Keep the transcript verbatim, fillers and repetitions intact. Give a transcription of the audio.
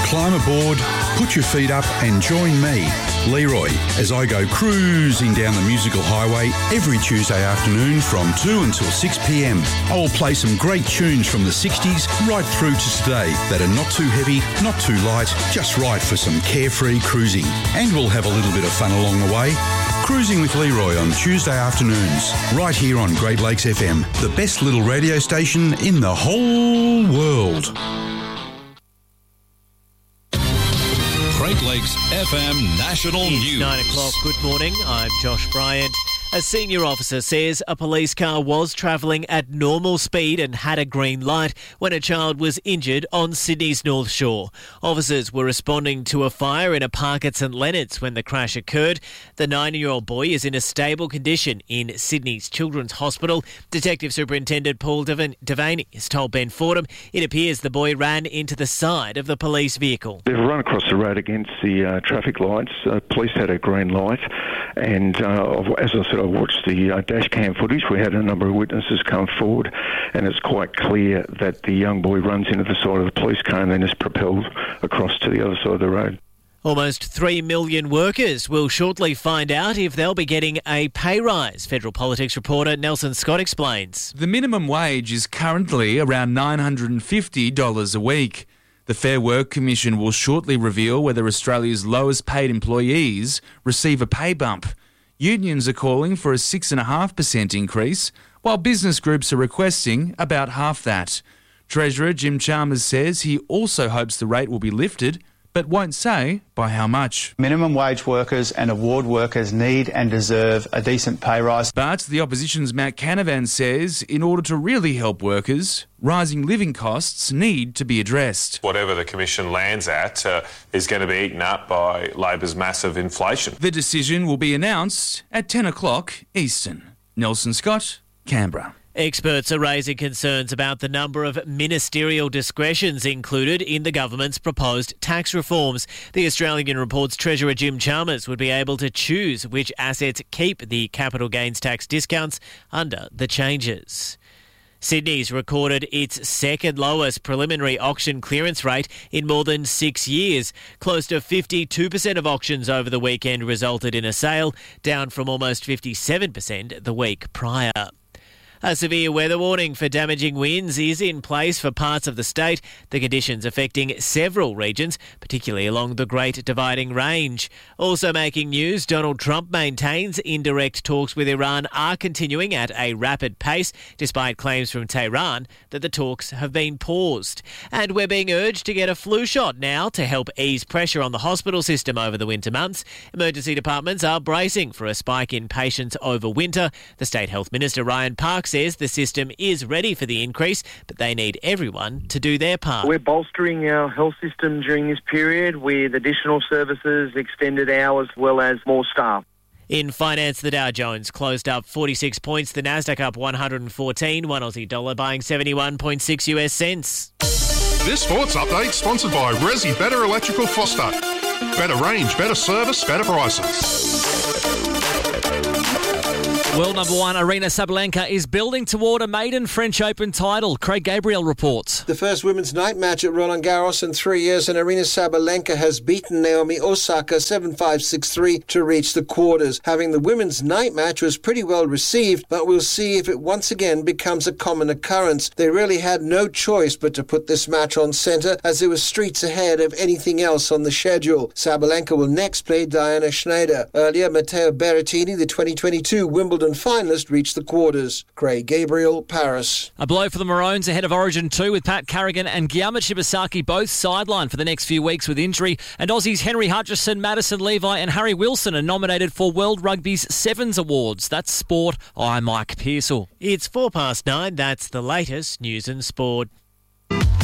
Climb aboard, put your feet up and join me, Leroy, as I go cruising down the musical highway every Tuesday afternoon from two until six p.m. I will play some great tunes from the sixties right through to today that are not too heavy, not too light, just right for some carefree cruising. And we'll have a little bit of fun along the way. Cruising with Leroy on Tuesday afternoons, right here on Great Lakes F M, the best little radio station in the whole world. Great Lakes F M National It's News. nine o'clock. Good morning. I'm Josh Bryant. A senior officer says a police car was travelling at normal speed and had a green light when a child was injured on Sydney's North Shore. Officers were responding to a fire in a park at St Leonard's when the crash occurred. The nine-year-old boy is in a stable condition in Sydney's Children's Hospital. Detective Superintendent Paul Devan- Devaney has told Ben Fordham it appears the boy ran into the side of the police vehicle. They've run across the road against the uh, traffic lights. Uh, police had a green light, and uh, as I said, I watched the uh, dash cam footage. We had a number of witnesses come forward, and it's quite clear that the young boy runs into the side of the police car and then is propelled across to the other side of the road. Almost three million workers will shortly find out if they'll be getting a pay rise. Federal politics reporter Nelson Scott explains. The minimum wage is currently around nine hundred fifty dollars a week. The Fair Work Commission will shortly reveal whether Australia's lowest paid employees receive a pay bump. Unions are calling for a six point five percent increase, while business groups are requesting about half that. Treasurer Jim Chalmers says he also hopes the rate will be lifted, but won't say by how much. Minimum wage workers and award workers need and deserve a decent pay rise. But the opposition's Matt Canavan says in order to really help workers, rising living costs need to be addressed. Whatever the Commission lands at uh, is going to be eaten up by Labor's massive inflation. The decision will be announced at ten o'clock Eastern. Nelson Scott, Canberra. Experts are raising concerns about the number of ministerial discretions included in the government's proposed tax reforms. The Australian reports Treasurer Jim Chalmers would be able to choose which assets keep the capital gains tax discounts under the changes. Sydney's recorded its second lowest preliminary auction clearance rate in more than six years. Close to fifty-two percent of auctions over the weekend resulted in a sale, down from almost fifty-seven percent the week prior. A severe weather warning for damaging winds is in place for parts of the state, the conditions affecting several regions, particularly along the Great Dividing Range. Also making news, Donald Trump maintains indirect talks with Iran are continuing at a rapid pace, despite claims from Tehran that the talks have been paused. And we're being urged to get a flu shot now to help ease pressure on the hospital system over the winter months. Emergency departments are bracing for a spike in patients over winter. The State Health Minister, Ryan Park, says the system is ready for the increase, but they need everyone to do their part. We're bolstering our health system during this period with additional services, extended hours, as well as more staff. In finance, the Dow Jones closed up forty-six points, the Nasdaq up one hundred fourteen, one Aussie dollar buying seventy-one point six US cents. This sports update sponsored by Resi Better Electrical Foster. Better range, better service, better prices. World number one, Aryna Sabalenka, is building toward a maiden French Open title. Craig Gabriel reports. The first women's night match at Roland Garros in three years, and Aryna Sabalenka has beaten Naomi Osaka seven five six three to reach the quarters. Having the women's night match was pretty well received, but we'll see if it once again becomes a common occurrence. They really had no choice but to put this match on centre, as it was streets ahead of anything else on the schedule. Sabalenka will next play Diana Schneider. Earlier, Matteo Berrettini, the twenty twenty-two Wimbledon finalist, reached the quarters. Craig Gabriel, Paris. A blow for the Maroons ahead of Origin two, with Pat Carrigan and Guillermo Shibasaki both sidelined for the next few weeks with injury. And Aussies Henry Hutchison, Madison Levi and Harry Wilson are nominated for World Rugby's Sevens Awards. That's sport. I'm Mike Pearsall. It's four past nine. That's the latest news and sport.